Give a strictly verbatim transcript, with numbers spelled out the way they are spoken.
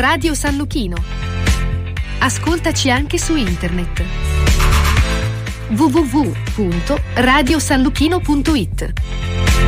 Radio San Luchino. Ascoltaci anche su internet w w w punto radio san luchino punto it.